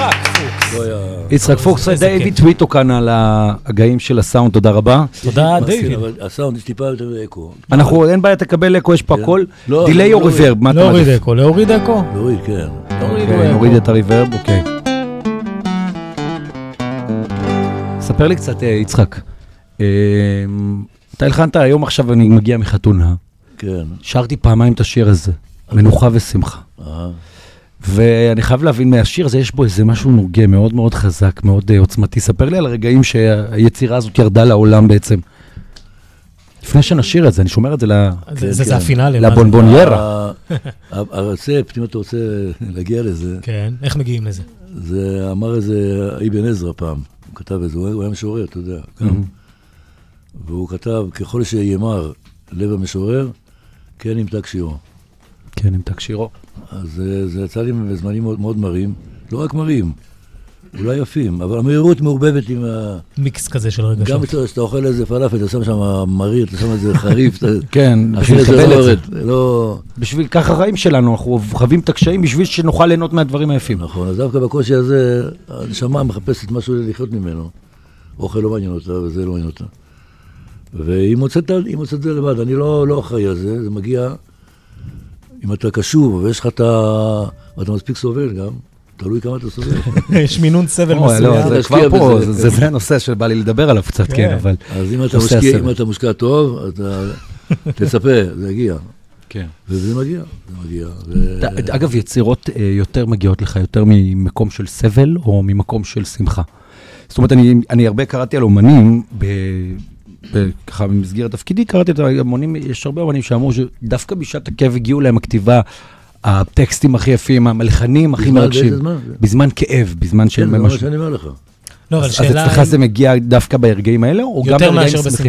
יצחק פוקס, דיוויד טוויטו כאן על ההגאים של הסאונד, תודה רבה. תודה דיוויד. הסאונד יש טיפה יותר אקו. אנחנו, אין בעיה, תקבל אקו, יש פה הכל. דילי או ריברב, מה אתה מעדיף? להוריד אקו, להוריד אקו. להוריד, כן. נוריד את הריברב, אוקיי. ספר לי קצת, יצחק. אתה הלחנת היום, עכשיו אני מגיע מחתונה. כן. שרתי פעמיים את השיר הזה, מנוחה ושמחה. ואני חייב להבין מהשיר הזה, יש בו איזה משהו נוגע, מאוד מאוד חזק, מאוד עוצמתי. ספר לי על הרגעים שהיצירה הזאת ירדה לעולם בעצם. לפני שנשיר את זה, אני שומר את זה זה הפינאלי. לבונבוניירה. הרצפט, אם אתה רוצה להגיע לזה. כן, איך מגיעים לזה? זה אמר איזה אבן עזרא פעם. הוא כתב את זה, הוא היה משורר, אתה יודע. והוא כתב, ככל שימר לב המשורר, כן ימתק שירו. כן, ימתק שירו. אז זה יצא לי בזמנים מאוד, מאוד מרים, לא רק מרים, אולי יפים, אבל המהירות מעורבבת עם מיקס כזה של רגשות. גם כשאתה אוכל איזה פלאפל, אתה שם מריר, אתה שם איזה חריף. כן, בשביל לקבל את זה. לא... בשביל ככה החיים שלנו, אנחנו חווים את הקשיים בשביל שנוכל ליהנות מהדברים היפים. נכון, אז דווקא בקושי הזה, הנשמה מחפשת משהו לחיות ממנו. אוכל לא מעניין אותה, וזה לא מעניין אותה. והיא מוצאת את זה לבד, אני לא אחראי על זה, זה מגיע... אם אתה קשוב, ויש לך ואתה מספיק סובל גם, תלוי כמה אתה סובל. יש מינון סבל מסוים. זה כבר פה, זה הנושא שבא לי לדבר עליו קצת, כן, אבל... אז אם אתה מושקע טוב, אתה תצפה, זה יגיע. כן. וזה מגיע, זה מגיע. אגב, יצירות יותר מגיעות לך, יותר ממקום של סבל, או ממקום של שמחה. זאת אומרת, אני הרבה קראתי על אומנים, ככה במסגרת תפקידי, קראתי את המונים, יש הרבה אומנים שאמרו שדווקא בשעת הכאב הגיעו להם הכתיבה, הטקסטים הכי יפים, המלחנים הכי מרגשים. בזמן כאב, בזמן של... כן, זה מה שאני אומר לך. אז אצלך זה מגיע דווקא ברגעים האלה, או גם ברגעים שמחים?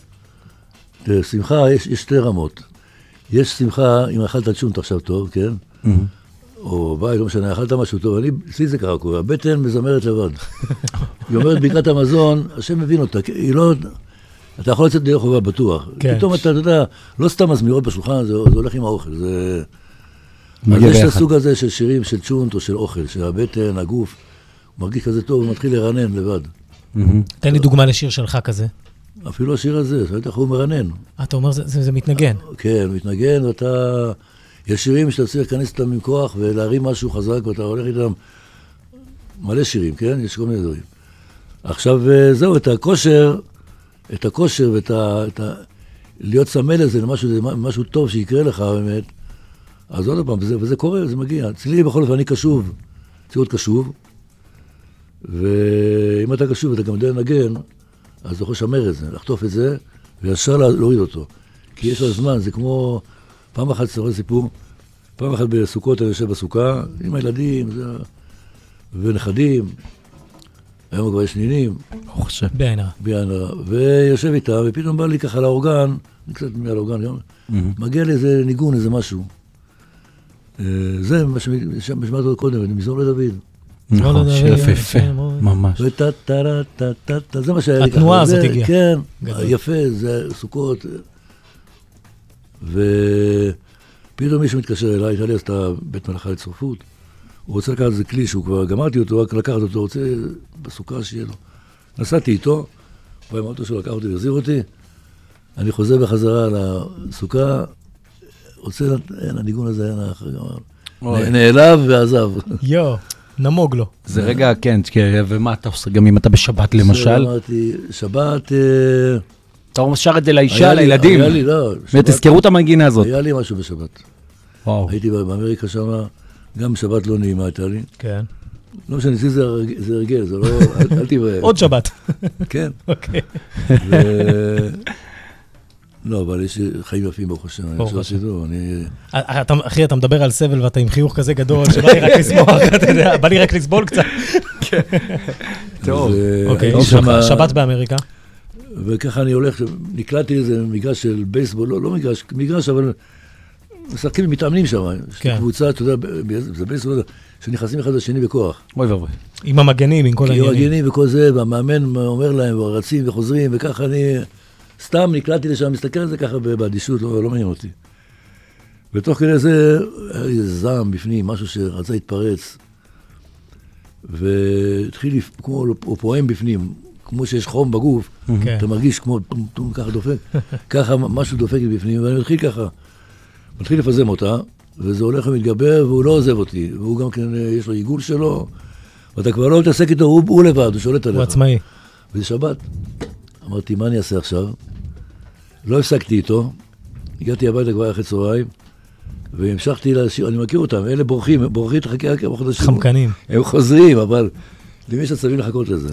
בשמחה יש שתי רמות. יש שמחה אם אכלת צ'ונט עכשיו טוב, כן? או ביי, לא משנה, אכלת משהו טוב, אצלי זה ככה קורה, הבטן מזמרת לבד. היא אומרת ברכת המזון, השם מבין אותה, היא לא... אתה יכול לצאת דרך חובה בטוח. פתאום אתה יודע, לא סתם מזמירות בשולחן, זה הולך עם האוכל. אז יש את הסוג הזה של שירים, של צ'ונט או של אוכל, שהבטן, הגוף, הוא מרגיש כזה טוב, הוא מתחיל לרנן לבד. תן לי דוגמה לשיר שלך כזה. אפילו השיר הזה, הוא מרנן. אתה אומר, זה מתנגן. כן, הוא מתנגן, ואתה... יש שירים שאתה צריך להיכנס איתם עם כוח ולהרים משהו חזק, ואתה הולך איתם מלא שירים, כן? יש כל מיני דברים. עכשיו, זהו, את הכושר להיות סמל לזה, משהו טוב שיקרה לך באמת, אז עוד פעם, וזה קורה, זה מגיע. אצלי בכל אופן, אני קשוב, צריך להיות קשוב, ואם אתה קשוב ואתה גם יודע לנגן, אז אתה יכול לשמר את זה, לחטוף את זה, וישר להוריד אותו. כי יש לו זמן, זה כמו, פעם אחת ספר סיפור, פעם אחת בסוכות אני יושב בסוכה, עם הילדים, ונכדים, היום כבר יש נינים. בעינה. ויושב איתה, ופתאום בא לי ככה לאורגן, קצת מעל האורגן, מגיע לי איזה ניגון, איזה משהו. זה מה שמשמעת עוד קודם, מזמור לדוד. נכון, יפה, ממש. זה מה שהיה לי ככה. התנועה הזאת הגיעה. כן, יפה, זה סוכות. ופתאום מישהו מתקשר אליי, הייתה לי אז את בית מלאכה לצרפות. הוא רוצה לקחת איזה כלי שהוא כבר גמרתי אותו, רק לקחת אותו, רוצה בסוכה שיהיה לו. נסעתי איתו, הוא עם האוטו שלו לקח אותי והחזיר אותי, אני חוזר בחזרה לסוכה, רוצה, אין, הניגון הזה, נעלב ועזב. נמוג לו. זה רגע, כן, ומה אתה עושה, גם אם אתה בשבת למשל? אמרתי, שבת... אתה שר את זה לאישה, לילדים. היה לי, לא. ותזכרו את המנגינה הזאת. היה לי משהו בשבת. וואו. הייתי באמריקה שמה, גם שבת לא נעימה הייתה לי. כן. לא משנה, זה הרגל, זה לא... אל תיבהר. עוד שבת. כן. אוקיי. לא, אבל יש חיים יפים ברוך השם. אחי, אתה מדבר על סבל ואתה עם חיוך כזה גדול, שבא לי רק לשמוח, אתה יודע, בא לי רק לסבול קצת. טוב. אוקיי, שבת באמריקה. וככה אני הולך, נקלעתי לאיזה מגרש של בייסבול, לא מגרש, אבל משחקים ומתאמנים שם. קבוצה, אתה יודע, זה בייסבול, שנכנסים אחד לשני בכוח. אוי ואבוי. עם המגנים, עם כל העניינים. עם המגנים וכל זה, והמאמן אומר להם, רצים וחוזרים, וככה אני... סתם נקלעתי לשם, מסתכל על זה ככה באדישות, לא מעניין אותי. ותוך כדי זה, היה לי איזה זעם בפנים, משהו שרצה להתפרץ. והתחיל כמו, הוא פועם בפנים, כמו שיש חום בגוף, אתה מרגיש כמו, ככה דופק, ככה משהו דופק בפנים, ואני מתחיל לפזם אותה, וזה הולך ומתגבר, והוא לא עוזב אותי, והוא גם כן, יש לו עיגול שלו, ואתה כבר לא מתעסק איתו, הוא לבד, הוא שולט עליך. הוא עצמאי. וזה שבת. אמרתי, מה אני אעשה עכשיו? לא הפסקתי איתו, הגעתי הביתה כבר אחרי צהריים, והמשכתי לשיר, אני מכיר אותם, אלה בורחים לחכה כמה חודשים. חמקנים. הם חוזרים, אבל למי יש עצבים לחכות לזה.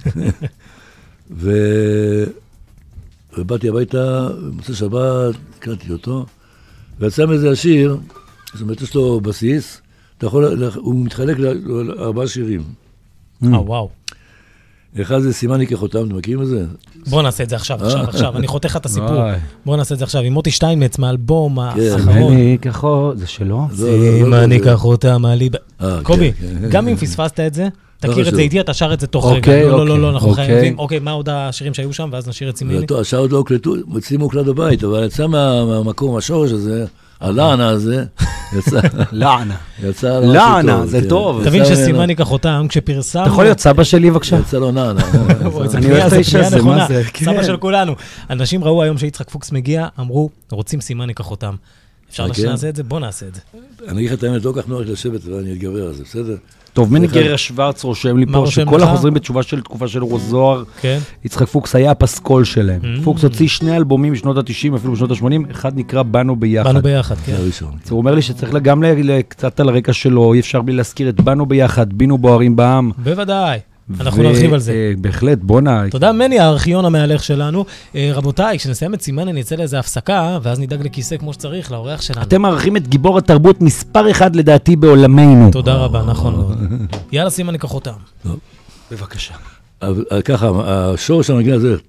ובאתי הביתה, במוצאי שבת, הקלטתי אותו, ויצא מזה השיר, זאת אומרת, יש לו בסיס, הוא מתחלק ל4 שירים. וואו. אחד זה סימני כחותם, אתם מכירים את זה? בוא נעשה את זה עכשיו, אני חותך את הסיפור. בוא נעשה את זה עכשיו, עם מוטי שטיינמץ מהאלבום האחרון. סימני כחותם, זה שלו? סימני כחותם, קובי, גם אם פספסת את זה, תכיר את זה איתי, אתה שר את זה תוך רגע. לא, אנחנו חייבים. אוקיי, מה עוד השירים שהיו שם, ואז נשאיר את סימני? השאר עוד לא הוקלטו, אצלי מוקלט בבית, אבל יצא מהמקום, השורש הזה, הלענה הזה, יצא... לענה, זה טוב. תבין שסימני כחותם, כשפרסמנו... אתה יכול להיות סבא שלי, בבקשה? יצא לו נענה. אני אוהב את האיש הזה, מה זה? סבא של כולנו. אנשים ראו היום שיצחק פוקס מגיע, אמרו, רוצים סימני כחותם. אפשר שנעשה את זה? בוא נעשה את זה. אני אגיד לך את האמת, לא כך נוח לשבת ואני אתגבר על זה, בסדר? טוב, מני גרר שוורץ רושם לי פה שכל החוזרים בתשובה של תקופה של רוזור, יצחק פוקס היה הפסקול שלהם. פוקס הוציא 2 אלבומים בשנות ה-90, אפילו בשנות ה-80, אחד נקרא באנו ביחד. באנו ביחד, כן. הוא אומר לי שצריך גם קצת על הרקע שלו, אי אפשר בלי להזכיר את באנו ביחד, בינו בוערים בעם. בוודאי. אנחנו נרחיב על זה. בהחלט, בונה. תודה מני, הארכיון המהלך שלנו. רבותיי, כשנסיים את סימן אני אצא לאיזה הפסקה, ואז נדאג לכיסא כמו שצריך, לאורח שלנו. אתם מערכים את גיבור התרבות מספר 1 לדעתי בעולמנו. תודה רבה, נכון מאוד. יאללה, סימן כחותם. בבקשה. ככה, השור של הנגינה הזה,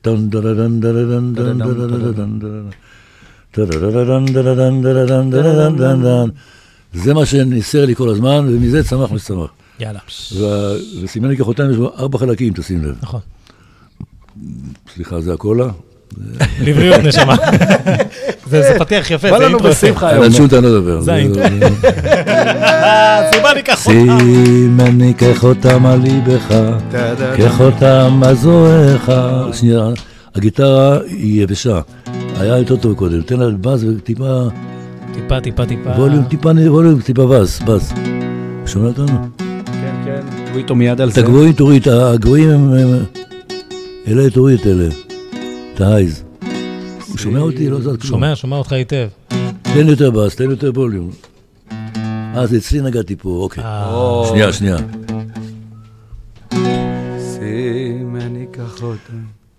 זה מה שניסר לי כל הזמן, ומזה צמח וצמח. יאללה. וסימני כחותם יש בו 4 חלקים, תשים לב. נכון. סליחה, זה הקולה. לבריאות נשמה. זה פתיח יפה, זה אינטרו. על שום אתה לא דבר. זה האינטרו. סימני כחותם. סימני כחותם על ליבך, כחותם הזוהך. שנייה, הגיטרה היא יבשה. היה יותר טוב קודם. תן לה באז וטיפה... טיפה. ווליום, טיפה באז. שומע אותנו? כן. תראו איתו מיד על זה. את הגבוהים תוריד, הגבוהים הם... אלה תוריד את אלה. את ההייז. הוא שומע אותי? לא זז כלום. שומע אותך היטב. תן יותר באז, תן יותר ווליום. זה אצלי נגעתי פה, אוקיי. שנייה. סימני כחותם.